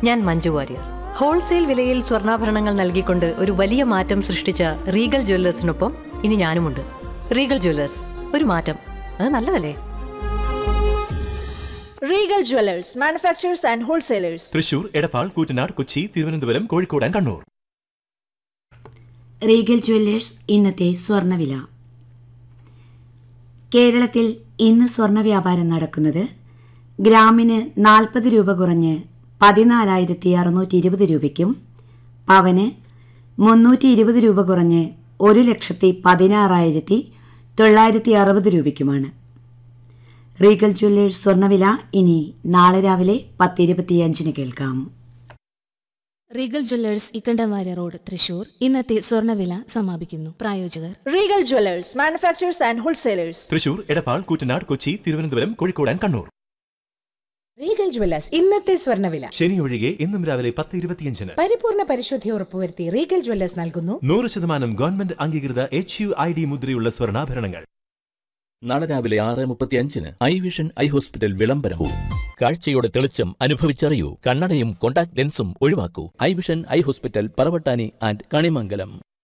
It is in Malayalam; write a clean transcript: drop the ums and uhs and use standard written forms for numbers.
ഞാൻ മഞ്ജു വാര്യർ. ഹോൾസെയിൽ വിലയിൽ സ്വർണ്ണാഭരണങ്ങൾ നൽകിക്കൊണ്ട് ഒരു വലിയ മാറ്റം സൃഷ്ടിച്ച റീഗൽ ജ്വല്ലേഴ്സിനൊപ്പം ഇനി ഞാനുമുണ്ട്. റീഗൽ ജ്വല്ലേഴ്സ്, ഒരു മാറ്റം, അത് നല്ലതല്ലേ? Regal Jewellers, manufacturers and wholesalers, Thrissur, Edappal, Koottanad, Kochi, Thiruvananthapuram, Kozhikode and Kannur. Regal Jewellers ഇന്നത്തെ സ്വർണ്ണവില. കേരളത്തിൽ ഇന്ന് സ്വർണ്ണ വ്യാപാരം നടക്കുന്നത് ഗ്രാമിന് 40 രൂപ കുറഞ്ഞ് 14,620 രൂപയ്ക്കും പവന് 320 രൂപ കുറഞ്ഞ് 1,16,960 രൂപയ്ക്കുമാണ്. റീഗൽ ജ്വല്ലേഴ്സ് സ്വർണ്ണവില ഇനി നാളെ രാവിലെ 10:25 കേൾക്കാം. Regal Jewellers Ikkanda Warrier road, Thrissur. ഇന്നത്തെ സ്വർണ്ണവില സമാപിക്കുന്നു. പ്രായോജകർ Regal Jewellers, manufacturers and wholesalers, Thrissur, Edappal, Koottanad, Kochi, Thiruvananthapuram, Kozhikode and Kannur. Regal Jewellers ഇന്നത്തെ സ്വർണ്ണവില. ശനി ഒഴികെ ഇന്നും രാവിലെ 10:25. പരിപൂർണ പരിശുദ്ധി ഉറപ്പുവരുത്തി റീഗൽ ജ്വല്ലേഴ്സ് നൽകുന്നു 100% ഗവൺമെന്റ് അംഗീകൃത HUID മുദ്രയുള്ള സ്വർണ്ണാഭരണങ്ങൾ. നാളെ രാവിലെ 6:35 ഐ വിഷൻ ഐ ഹോസ്പിറ്റൽ വിളംബരവും. കാഴ്ചയുടെ തെളിച്ചം അനുഭവിച്ചറിയൂ. കണ്ണടയും contact ലെൻസും ഒഴിവാക്കൂ. I vision eye hospital, Paravattani and Kanimangalam.